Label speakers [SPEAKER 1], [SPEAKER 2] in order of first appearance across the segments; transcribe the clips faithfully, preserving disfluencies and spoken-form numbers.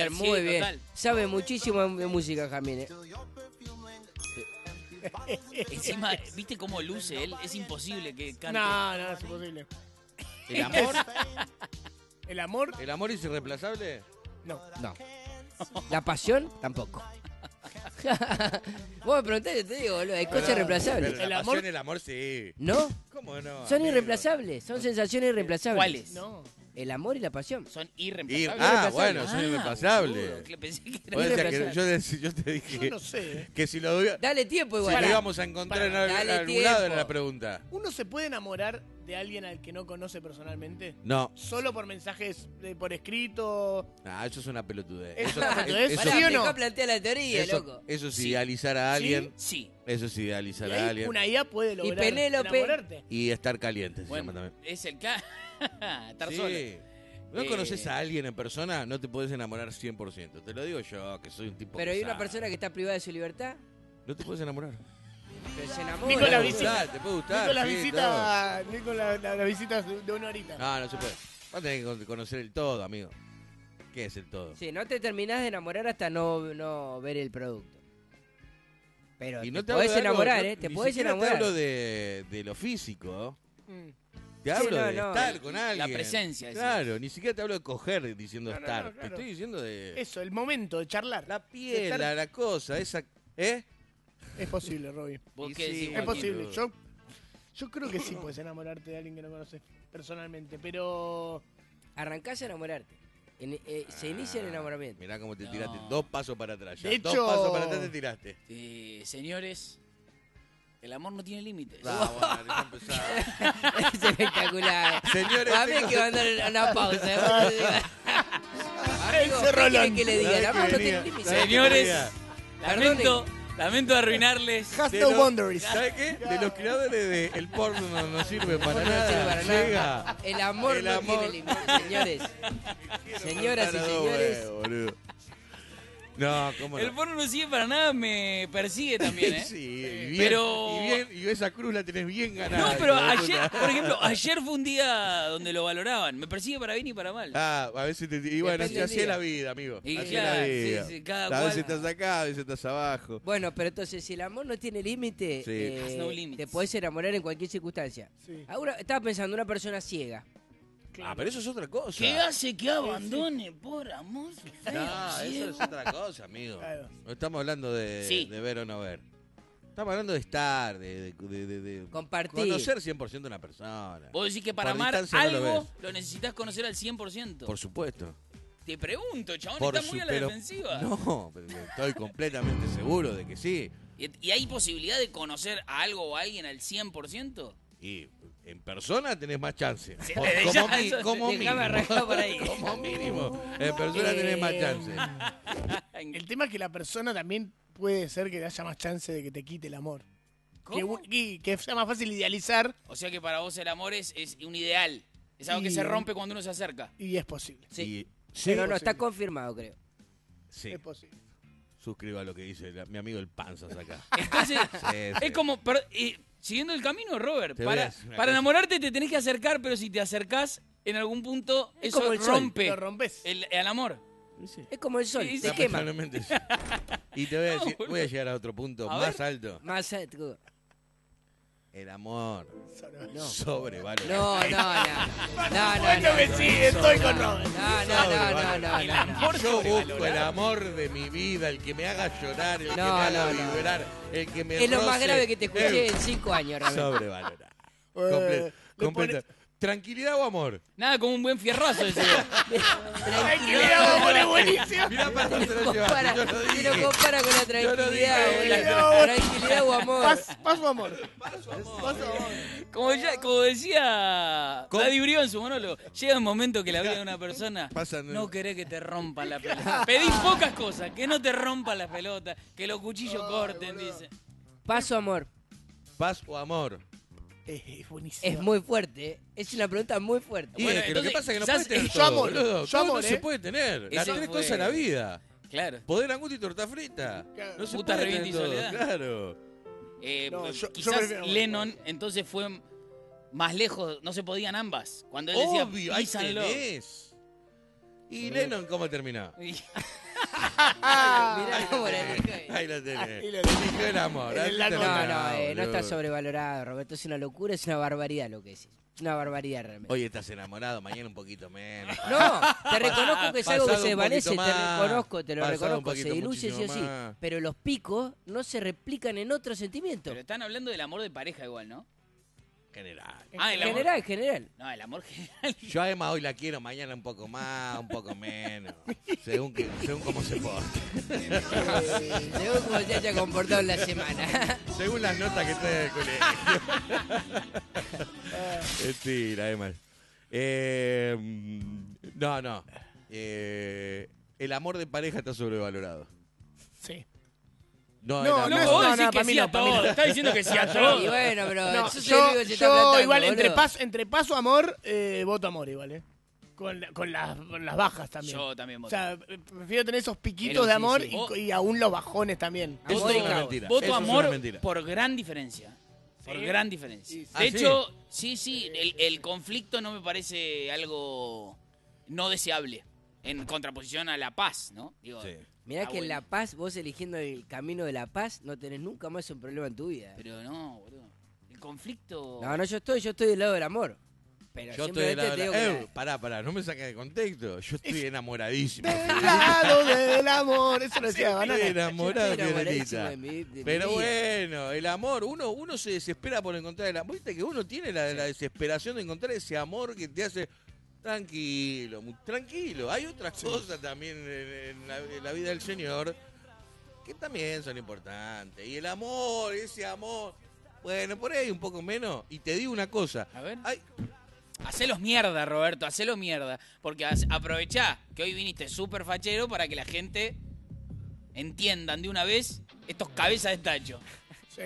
[SPEAKER 1] bien, muy
[SPEAKER 2] sí,
[SPEAKER 1] bien.
[SPEAKER 2] total.
[SPEAKER 1] Sabe muchísimo de música, Jamín. ¿eh?
[SPEAKER 2] Encima, ¿viste cómo luce él? Es imposible que cante.
[SPEAKER 3] No, no, es imposible.
[SPEAKER 4] ¿El amor?
[SPEAKER 3] ¿El amor?
[SPEAKER 4] ¿El amor es irreemplazable?
[SPEAKER 3] No.
[SPEAKER 1] No. ¿La pasión? Tampoco. Vos me preguntaste, te digo, boludo, hay cosas
[SPEAKER 4] Pero
[SPEAKER 1] irreemplazables.
[SPEAKER 4] la
[SPEAKER 3] ¿El
[SPEAKER 4] pasión,
[SPEAKER 3] amor?
[SPEAKER 4] el amor sí.
[SPEAKER 1] ¿No?
[SPEAKER 4] ¿Cómo no?
[SPEAKER 1] Son
[SPEAKER 4] amigo?
[SPEAKER 1] irreemplazables, son sensaciones irreemplazables.
[SPEAKER 2] ¿Cuáles?
[SPEAKER 3] No.
[SPEAKER 1] El amor y la pasión.
[SPEAKER 2] Son
[SPEAKER 4] Ir-
[SPEAKER 2] irreemplazables.
[SPEAKER 4] ah,
[SPEAKER 1] Irreemplazable.
[SPEAKER 4] bueno, son
[SPEAKER 2] Ah,
[SPEAKER 4] irreemplazables.
[SPEAKER 2] boludo, que pensé que era
[SPEAKER 4] Vos decías que
[SPEAKER 1] irreemplazable.
[SPEAKER 4] yo, dec- yo te dije
[SPEAKER 3] Yo no sé. ¿eh?
[SPEAKER 4] que si lo, doy-
[SPEAKER 1] Dale tiempo
[SPEAKER 4] si
[SPEAKER 1] igual.
[SPEAKER 4] lo íbamos a encontrar en
[SPEAKER 1] Dale
[SPEAKER 4] algún
[SPEAKER 1] tiempo.
[SPEAKER 4] lado era la pregunta.
[SPEAKER 3] ¿Uno se puede enamorar de alguien al que no conoce personalmente?
[SPEAKER 4] No.
[SPEAKER 3] ¿Solo por mensajes de- por escrito?
[SPEAKER 4] Ah, eso es una pelotudez.
[SPEAKER 3] ¿Es
[SPEAKER 4] Eso,
[SPEAKER 3] una pelotudez?
[SPEAKER 4] eso-
[SPEAKER 1] Pará,
[SPEAKER 3] ¿Sí o no?
[SPEAKER 1] dejá plantear la teoría,
[SPEAKER 4] eso-
[SPEAKER 1] loco.
[SPEAKER 4] eso es
[SPEAKER 2] Sí.
[SPEAKER 4] idealizar a alguien.
[SPEAKER 2] Sí.
[SPEAKER 4] Eso es
[SPEAKER 3] Y
[SPEAKER 4] idealizar a
[SPEAKER 3] ahí
[SPEAKER 4] alguien.
[SPEAKER 3] una I A puede lograr
[SPEAKER 1] Penélope.
[SPEAKER 3] enamorarte.
[SPEAKER 4] Y estar caliente, se
[SPEAKER 2] Bueno,
[SPEAKER 4] llama también.
[SPEAKER 2] es el ca... Estar
[SPEAKER 4] Sí.
[SPEAKER 2] solo.
[SPEAKER 4] ¿No
[SPEAKER 2] Eh,
[SPEAKER 4] conoces a alguien en persona? No te puedes enamorar cien por ciento. Te lo digo yo, que soy un tipo
[SPEAKER 1] Pero hay una
[SPEAKER 4] pesado.
[SPEAKER 1] persona que está privada de su libertad,
[SPEAKER 4] No te puedes enamorar.
[SPEAKER 1] pero se enamora.
[SPEAKER 3] Nico, la
[SPEAKER 4] Te puede
[SPEAKER 3] visita.
[SPEAKER 4] gustar, te puede gustar.
[SPEAKER 3] Nico, las
[SPEAKER 4] sí,
[SPEAKER 3] visitas, Nico, la- la- las visitas de de una horita.
[SPEAKER 4] todo. No, no se puede. Vas a tener que con- conocer el todo, amigo. ¿Qué es el todo?
[SPEAKER 1] Sí, no te terminás de enamorar hasta no, no ver el producto. Pero
[SPEAKER 4] Y
[SPEAKER 1] te,
[SPEAKER 4] no te
[SPEAKER 1] podés
[SPEAKER 4] hablo de algo-
[SPEAKER 1] enamorar,
[SPEAKER 4] no-
[SPEAKER 1] ¿eh? Te
[SPEAKER 4] ni
[SPEAKER 1] podés
[SPEAKER 4] siquiera
[SPEAKER 1] enamorar.
[SPEAKER 4] Te hablo de, de lo físico.
[SPEAKER 3] Mm.
[SPEAKER 4] Te
[SPEAKER 1] Sí,
[SPEAKER 4] hablo
[SPEAKER 1] no,
[SPEAKER 4] de
[SPEAKER 1] no.
[SPEAKER 4] estar con alguien.
[SPEAKER 2] La presencia, decís.
[SPEAKER 4] Claro, ni siquiera te hablo de coger diciendo
[SPEAKER 3] No, no,
[SPEAKER 4] estar.
[SPEAKER 3] no, claro.
[SPEAKER 4] Te estoy diciendo de
[SPEAKER 3] Eso, el momento de charlar.
[SPEAKER 4] la
[SPEAKER 3] De
[SPEAKER 4] piel,
[SPEAKER 3] estar-
[SPEAKER 4] la, la cosa, esa. ¿Eh?
[SPEAKER 3] Es posible, Robbie.
[SPEAKER 2] ¿Vos
[SPEAKER 4] Y
[SPEAKER 2] qué
[SPEAKER 4] sí,
[SPEAKER 2] decís,
[SPEAKER 3] Es
[SPEAKER 2] Joaquín?
[SPEAKER 3] posible.
[SPEAKER 4] boludo.
[SPEAKER 3] Yo, yo creo que sí puedes enamorarte de alguien que no conoces personalmente, pero...
[SPEAKER 1] Arrancás a enamorarte. En- eh, se inicia el enamoramiento.
[SPEAKER 4] Mirá cómo te
[SPEAKER 2] No.
[SPEAKER 4] tiraste dos pasos para atrás. Ya.
[SPEAKER 3] De
[SPEAKER 4] Dos
[SPEAKER 3] hecho-
[SPEAKER 4] pasos para atrás te tiraste.
[SPEAKER 2] Eh, señores, el amor no tiene límites.
[SPEAKER 4] Ah, bueno, ya empezaba.
[SPEAKER 1] Es espectacular.
[SPEAKER 4] Señores,
[SPEAKER 1] a mí
[SPEAKER 4] tengo-
[SPEAKER 1] hay que mandar una pausa. ¿eh? Amigo,
[SPEAKER 3] Ese
[SPEAKER 1] ¿qué
[SPEAKER 3] Rolón.
[SPEAKER 1] quieren que le diga? El
[SPEAKER 4] ¿Sabés
[SPEAKER 1] amor
[SPEAKER 4] que
[SPEAKER 1] no
[SPEAKER 4] venía?
[SPEAKER 1] tiene límites.
[SPEAKER 4] ¿Sabés que
[SPEAKER 2] Señores,
[SPEAKER 4] venía?
[SPEAKER 2] lamento, lamento arruinarles.
[SPEAKER 3] Has
[SPEAKER 4] De
[SPEAKER 3] no
[SPEAKER 4] los-
[SPEAKER 3] boundaries.
[SPEAKER 4] ¿Sabes qué? De los creadores de El porno no, no sirve para
[SPEAKER 1] No
[SPEAKER 4] nada.
[SPEAKER 1] sirve para nada.
[SPEAKER 4] Llega.
[SPEAKER 1] El amor
[SPEAKER 4] El
[SPEAKER 1] no
[SPEAKER 4] amor.
[SPEAKER 1] tiene límites, señores. Señoras y
[SPEAKER 4] Para dos
[SPEAKER 1] señores.
[SPEAKER 4] huevos, boludo. No, ¿cómo no?
[SPEAKER 2] El porno no sirve para nada, me persigue también, ¿eh?
[SPEAKER 4] Sí, y bien,
[SPEAKER 2] Pero-
[SPEAKER 4] y bien, y esa cruz la tenés bien ganada.
[SPEAKER 2] No, pero
[SPEAKER 4] hijo de
[SPEAKER 2] ayer,
[SPEAKER 4] puta.
[SPEAKER 2] por ejemplo, ayer fue un día donde lo valoraban. Me persigue para bien y para mal.
[SPEAKER 4] Ah, a veces te. Y bueno,
[SPEAKER 1] Depende
[SPEAKER 4] así
[SPEAKER 1] del
[SPEAKER 4] es la
[SPEAKER 1] día.
[SPEAKER 4] vida, amigo.
[SPEAKER 2] Y
[SPEAKER 4] Así es
[SPEAKER 2] claro,
[SPEAKER 4] la vida.
[SPEAKER 2] sí, sí, cada
[SPEAKER 4] a
[SPEAKER 2] cual-
[SPEAKER 4] veces estás acá, a veces estás abajo.
[SPEAKER 1] Bueno, pero entonces, si el amor no tiene límite,
[SPEAKER 4] Sí.
[SPEAKER 1] eh,
[SPEAKER 2] Has no limits.
[SPEAKER 1] te podés enamorar en cualquier circunstancia.
[SPEAKER 3] Sí.
[SPEAKER 1] Ahora, estaba pensando, una persona ciega.
[SPEAKER 4] Ah, pero eso es otra cosa.
[SPEAKER 2] ¿Qué hace que abandone por amor?
[SPEAKER 4] No, eso es otra cosa, amigo.
[SPEAKER 3] Claro.
[SPEAKER 4] No estamos hablando de,
[SPEAKER 2] Sí.
[SPEAKER 4] de ver o no ver. Estamos hablando de estar, de, de, de- de- de
[SPEAKER 1] Compartir.
[SPEAKER 4] conocer cien por ciento a una persona.
[SPEAKER 2] Vos decís que para
[SPEAKER 4] Por
[SPEAKER 2] amar
[SPEAKER 4] distancia no lo
[SPEAKER 2] algo
[SPEAKER 4] ves.
[SPEAKER 2] lo, necesitas conocer al cien por ciento.
[SPEAKER 4] Por supuesto.
[SPEAKER 2] Te pregunto, chabón,
[SPEAKER 4] Por
[SPEAKER 2] estás muy
[SPEAKER 4] su-
[SPEAKER 2] a la
[SPEAKER 4] pero-
[SPEAKER 2] defensiva.
[SPEAKER 4] No, pero estoy completamente seguro de que sí.
[SPEAKER 2] ¿Y, y hay posibilidad de conocer a algo o a alguien al cien por ciento?
[SPEAKER 4] Y en persona tenés más chance.
[SPEAKER 2] Sí,
[SPEAKER 4] Por-
[SPEAKER 2] desde
[SPEAKER 4] como
[SPEAKER 2] ya,
[SPEAKER 4] mi-
[SPEAKER 2] eso-
[SPEAKER 4] como
[SPEAKER 1] déjame
[SPEAKER 4] mínimo.
[SPEAKER 1] arrancar por ahí.
[SPEAKER 4] Como mínimo. En persona tenés más
[SPEAKER 3] Eh,
[SPEAKER 4] chance.
[SPEAKER 3] El tema es que la persona también puede ser que haya más chance de que te quite el amor. Que,
[SPEAKER 2] ¿Cómo?
[SPEAKER 3] un- y que sea más fácil idealizar
[SPEAKER 2] O sea que para vos el amor es, es un ideal. Es algo que
[SPEAKER 3] Y-
[SPEAKER 2] se rompe cuando uno se acerca.
[SPEAKER 3] y es posible.
[SPEAKER 1] Sí.
[SPEAKER 4] Y-
[SPEAKER 1] Pero no,
[SPEAKER 3] posible.
[SPEAKER 1] está confirmado, creo.
[SPEAKER 4] sí,
[SPEAKER 3] Es posible.
[SPEAKER 4] suscriba lo que dice la- mi amigo el Panzas acá.
[SPEAKER 2] Entonces,
[SPEAKER 4] Sí, sí.
[SPEAKER 2] es como, per- eh, siguiendo el camino, Robert,
[SPEAKER 4] Te voy a
[SPEAKER 2] para,
[SPEAKER 4] decir una
[SPEAKER 2] para
[SPEAKER 4] cosa.
[SPEAKER 2] enamorarte te tenés que acercar, pero si te acercás, en algún punto
[SPEAKER 1] Es
[SPEAKER 2] eso
[SPEAKER 1] como el sol,
[SPEAKER 2] rompe
[SPEAKER 3] Lo rompes.
[SPEAKER 2] el, el amor.
[SPEAKER 1] Es como el sol,
[SPEAKER 2] Sí, sí.
[SPEAKER 1] te quema.
[SPEAKER 4] Lamentablemente sí. Y te voy a
[SPEAKER 2] No,
[SPEAKER 4] decir,
[SPEAKER 2] boludo.
[SPEAKER 4] voy a llegar a otro punto
[SPEAKER 2] A
[SPEAKER 4] más
[SPEAKER 2] ver.
[SPEAKER 4] alto.
[SPEAKER 1] Más alto.
[SPEAKER 4] El amor
[SPEAKER 1] No.
[SPEAKER 4] sobrevalorado.
[SPEAKER 1] No, no, no. No, no,
[SPEAKER 3] Bueno,
[SPEAKER 1] no.
[SPEAKER 3] que sí, estoy con Robert.
[SPEAKER 1] No, no, no, no, no,
[SPEAKER 2] El
[SPEAKER 1] no, no.
[SPEAKER 2] amor
[SPEAKER 4] Yo busco el
[SPEAKER 2] sobrevalorado.
[SPEAKER 4] amor de mi vida, el que me haga llorar, el que
[SPEAKER 1] No,
[SPEAKER 4] me haga
[SPEAKER 1] no, no.
[SPEAKER 4] vibrar, el que me
[SPEAKER 1] Es lo más
[SPEAKER 4] roce.
[SPEAKER 1] grave que te escuché
[SPEAKER 4] Eh,
[SPEAKER 1] en cinco años, realmente.
[SPEAKER 4] Sobrevalorado.
[SPEAKER 3] Eh,
[SPEAKER 4] Comple-
[SPEAKER 3] le
[SPEAKER 4] completa. ¿Tranquilidad o amor?
[SPEAKER 2] Nada como un buen fierrazo ese.
[SPEAKER 3] Tranquilidad, amor, es buenísimo.
[SPEAKER 4] Mirá para dónde te lo
[SPEAKER 1] Compara,
[SPEAKER 4] llevaste, yo lo
[SPEAKER 1] si lo
[SPEAKER 4] dije.
[SPEAKER 1] compara con la
[SPEAKER 4] Yo lo dije.
[SPEAKER 1] tranquilidad, boludo. Tranquilidad o amor.
[SPEAKER 3] Paz, paz o amor. Paz o amor.
[SPEAKER 2] Como, ya, como decía
[SPEAKER 4] ¿Cómo?
[SPEAKER 2] Daddy Brió en su monólogo, llega un momento que la vida de una persona
[SPEAKER 4] Pasan-
[SPEAKER 2] no querés que te rompan la pelota. Pedís pocas cosas, que no te rompan la pelota, que los cuchillos corten, dice.
[SPEAKER 1] Paso amor.
[SPEAKER 4] ¿Paz o amor?
[SPEAKER 3] Es, es buenísimo.
[SPEAKER 1] Es muy fuerte, ¿eh? Es una pregunta muy fuerte.
[SPEAKER 4] Y
[SPEAKER 2] Bueno,
[SPEAKER 4] es que lo que
[SPEAKER 2] entonces,
[SPEAKER 4] pasa es que no
[SPEAKER 2] quizás
[SPEAKER 4] puedes tener
[SPEAKER 2] es
[SPEAKER 4] todo,
[SPEAKER 3] amor,
[SPEAKER 4] boludo.
[SPEAKER 3] yo
[SPEAKER 4] Todo
[SPEAKER 3] amor,
[SPEAKER 4] no se
[SPEAKER 3] ¿eh?
[SPEAKER 4] puede tener. Las
[SPEAKER 2] Ese
[SPEAKER 4] tres
[SPEAKER 2] fue-
[SPEAKER 4] cosas en la vida.
[SPEAKER 2] Claro.
[SPEAKER 4] Poder, angustia y torta frita.
[SPEAKER 3] Claro.
[SPEAKER 4] No se
[SPEAKER 2] Puta,
[SPEAKER 4] puede
[SPEAKER 2] revienta y
[SPEAKER 4] tener todo.
[SPEAKER 2] soledad.
[SPEAKER 4] Claro.
[SPEAKER 2] Eh,
[SPEAKER 3] No, yo- yo
[SPEAKER 2] quizás
[SPEAKER 3] prefiero-
[SPEAKER 2] Lennon entonces fue más lejos, no se podían ambas. Cuando él decía
[SPEAKER 4] Obvio, ahí
[SPEAKER 2] Peace and Love.
[SPEAKER 4] tenés. ¿Y Lennon cómo terminó?
[SPEAKER 2] Y-
[SPEAKER 1] Mirá cómo la elijo.
[SPEAKER 4] Ahí lo tenés.
[SPEAKER 3] Ahí lo
[SPEAKER 4] Eligió el amor.
[SPEAKER 3] En
[SPEAKER 4] así
[SPEAKER 3] la
[SPEAKER 4] te
[SPEAKER 3] nota.
[SPEAKER 1] No,
[SPEAKER 4] lo
[SPEAKER 1] no, eh, no está
[SPEAKER 4] boludo.
[SPEAKER 1] sobrevalorado, Roberto. Es una locura, es una barbaridad lo que decís. Es una barbaridad realmente.
[SPEAKER 4] Hoy estás enamorado, mañana un poquito menos.
[SPEAKER 1] No, te reconozco que es algo que
[SPEAKER 4] Pasado
[SPEAKER 1] se
[SPEAKER 4] un
[SPEAKER 1] desvanece, te
[SPEAKER 4] poquito más,
[SPEAKER 1] reconozco, te lo
[SPEAKER 4] pasado un
[SPEAKER 1] reconozco, se
[SPEAKER 4] poquito,
[SPEAKER 1] diluye sí o sí.
[SPEAKER 4] muchísimo más.
[SPEAKER 1] Pero los picos no se replican en otro sentimiento.
[SPEAKER 2] Pero están hablando del amor de pareja igual, ¿no?
[SPEAKER 4] General.
[SPEAKER 2] Ah, el amor.
[SPEAKER 1] General, general.
[SPEAKER 2] No, el amor general.
[SPEAKER 4] Yo además hoy la quiero, mañana un poco más, un poco menos. Según, que, según cómo se porte.
[SPEAKER 1] Eh, según cómo se haya comportado en la semana.
[SPEAKER 4] Según las notas que trae del colegio. Mentira, además. Eh, no, no. Eh, el amor de pareja está sobrevalorado.
[SPEAKER 3] Sí.
[SPEAKER 4] No,
[SPEAKER 3] No,
[SPEAKER 4] el
[SPEAKER 3] no
[SPEAKER 4] amor-
[SPEAKER 3] es-
[SPEAKER 2] vos
[SPEAKER 3] no,
[SPEAKER 2] decís
[SPEAKER 3] no,
[SPEAKER 2] que
[SPEAKER 3] para mí
[SPEAKER 2] sí
[SPEAKER 3] no,
[SPEAKER 2] a
[SPEAKER 3] para mí
[SPEAKER 2] todo.
[SPEAKER 3] no.
[SPEAKER 2] Estás diciendo que sí a
[SPEAKER 1] Y
[SPEAKER 2] todo.
[SPEAKER 1] bueno, pero
[SPEAKER 3] No,
[SPEAKER 1] yo soy el
[SPEAKER 3] yo,
[SPEAKER 1] único que se está
[SPEAKER 3] yo
[SPEAKER 1] plantando,
[SPEAKER 3] igual entre
[SPEAKER 1] boludo.
[SPEAKER 3] paso, entre paso amor, eh, voto amor igual, ¿eh? Con, con, las, con las bajas también.
[SPEAKER 2] Yo también
[SPEAKER 3] O
[SPEAKER 2] voto.
[SPEAKER 3] sea, eh, prefiero tener esos piquitos
[SPEAKER 1] Pero
[SPEAKER 3] de
[SPEAKER 1] sí,
[SPEAKER 3] amor
[SPEAKER 1] sí.
[SPEAKER 3] y, y aún los bajones también.
[SPEAKER 4] Eso
[SPEAKER 1] Amor
[SPEAKER 4] es
[SPEAKER 1] y
[SPEAKER 4] una
[SPEAKER 1] caos.
[SPEAKER 4] mentira.
[SPEAKER 2] Voto
[SPEAKER 4] Eso es
[SPEAKER 2] amor
[SPEAKER 4] una mentira.
[SPEAKER 2] por gran diferencia. Por
[SPEAKER 3] ¿Sí?
[SPEAKER 2] gran diferencia.
[SPEAKER 3] Sí, sí.
[SPEAKER 4] Ah,
[SPEAKER 2] De
[SPEAKER 4] ¿sí?
[SPEAKER 2] hecho, sí, sí, el, el conflicto no me parece algo no deseable. En contraposición a la paz, ¿no? Digo,
[SPEAKER 4] Sí.
[SPEAKER 1] Mirá
[SPEAKER 2] Ah,
[SPEAKER 1] que en
[SPEAKER 2] bueno.
[SPEAKER 1] La Paz, vos eligiendo el camino de la paz, no tenés nunca más un problema en tu vida.
[SPEAKER 2] pero no, boludo. El conflicto...
[SPEAKER 1] No, no, yo estoy, yo estoy del lado del amor. Pero
[SPEAKER 4] Yo estoy de
[SPEAKER 1] simplemente
[SPEAKER 4] lado
[SPEAKER 1] te
[SPEAKER 4] de
[SPEAKER 1] digo
[SPEAKER 4] la...
[SPEAKER 1] que
[SPEAKER 4] Eh, pará, pará, no me saques de contexto. Yo estoy enamoradísimo.
[SPEAKER 3] Del lado del amor. Eso lo decía
[SPEAKER 4] Estoy
[SPEAKER 3] Banana.
[SPEAKER 4] enamorado,
[SPEAKER 1] Estoy enamoradísimo
[SPEAKER 4] Fiorellita.
[SPEAKER 1] de mi- de mi
[SPEAKER 4] Pero
[SPEAKER 1] vida.
[SPEAKER 4] bueno, el amor, uno, uno se desespera por encontrar el amor. Viste que uno tiene la, la desesperación de encontrar ese amor que te hace tranquilo, mu- tranquilo. Hay otras cosas también en, en la, en la vida del Señor que también son importantes. Y el amor, ese amor, bueno, por ahí un poco menos. Y te digo una cosa.
[SPEAKER 2] A ver.
[SPEAKER 4] Hay,
[SPEAKER 2] Hacelos mierda, Roberto, hacelos mierda. Porque as- aprovechá que hoy viniste súper fachero para que la gente entiendan de una vez estos cabezas de tacho.
[SPEAKER 3] Sí.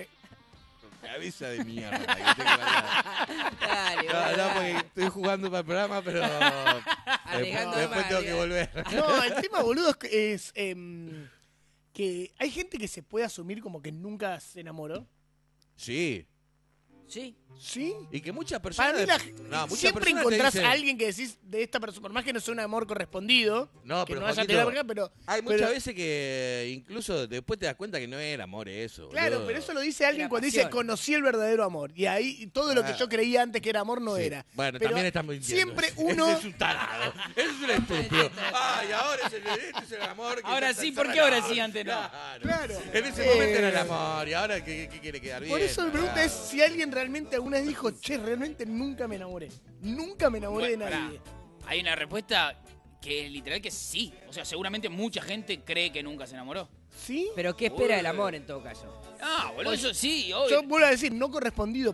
[SPEAKER 4] cabeza de mierda que tengo acá.
[SPEAKER 1] Dale,
[SPEAKER 4] No,
[SPEAKER 1] boludo,
[SPEAKER 4] no,
[SPEAKER 1] dale.
[SPEAKER 4] porque estoy jugando para el programa, pero después,
[SPEAKER 1] Arriesgando
[SPEAKER 4] después
[SPEAKER 1] más,
[SPEAKER 4] tengo que
[SPEAKER 1] ya.
[SPEAKER 4] volver.
[SPEAKER 3] No, el tema, boludo, es, que- es, em, que hay gente que se puede asumir como que nunca se enamoró.
[SPEAKER 4] Sí,
[SPEAKER 1] Sí.
[SPEAKER 3] ¿Sí?
[SPEAKER 4] y que muchas personas...
[SPEAKER 3] Para mí, la,
[SPEAKER 4] no, muchas
[SPEAKER 3] siempre
[SPEAKER 4] personas te
[SPEAKER 3] encontrás
[SPEAKER 4] dicen-
[SPEAKER 3] a alguien que decís de esta persona, por más que no sea un amor correspondido,
[SPEAKER 4] No,
[SPEAKER 3] que
[SPEAKER 4] pero
[SPEAKER 3] no haya
[SPEAKER 4] Joaquito,
[SPEAKER 3] tenido pareja, pero.
[SPEAKER 4] Hay muchas
[SPEAKER 3] pero-
[SPEAKER 4] veces que incluso después te das cuenta que no era amor eso.
[SPEAKER 3] Claro,
[SPEAKER 4] boludo.
[SPEAKER 3] pero eso lo dice alguien
[SPEAKER 1] Era
[SPEAKER 3] cuando dice
[SPEAKER 1] pasión.
[SPEAKER 3] conocí el verdadero amor. Y ahí todo lo que
[SPEAKER 4] Ah.
[SPEAKER 3] yo creía antes que era amor no
[SPEAKER 4] Sí.
[SPEAKER 3] era.
[SPEAKER 4] Bueno,
[SPEAKER 3] Pero
[SPEAKER 4] también están mintiendo.
[SPEAKER 3] siempre uno-
[SPEAKER 4] Ese es un tarado. Ese es un estúpido. Ay, ahora es el, este es el amor. que
[SPEAKER 2] Ahora
[SPEAKER 4] ya
[SPEAKER 2] sí,
[SPEAKER 4] está
[SPEAKER 2] ¿por qué ahora
[SPEAKER 4] separado.
[SPEAKER 2] sí, antes no?
[SPEAKER 4] Claro.
[SPEAKER 3] Claro.
[SPEAKER 4] En ese
[SPEAKER 3] Eh,
[SPEAKER 4] momento era el amor. Y ahora, ¿qué, qué quiere quedar bien?
[SPEAKER 3] Por eso mi pregunta
[SPEAKER 4] Tarado.
[SPEAKER 3] es si alguien realmente alguna vez dijo, che, realmente nunca me enamoré. Nunca me enamoré
[SPEAKER 2] Bueno,
[SPEAKER 3] de
[SPEAKER 2] pará.
[SPEAKER 3] nadie.
[SPEAKER 2] Hay una respuesta que literal que sí. O sea, seguramente mucha gente cree que nunca se enamoró.
[SPEAKER 3] ¿Sí?
[SPEAKER 1] Pero ¿qué espera
[SPEAKER 2] Uy.
[SPEAKER 1] del amor en todo caso?
[SPEAKER 2] Ah, boludo, eso sí, obvio.
[SPEAKER 3] Yo vuelvo a decir, no correspondido.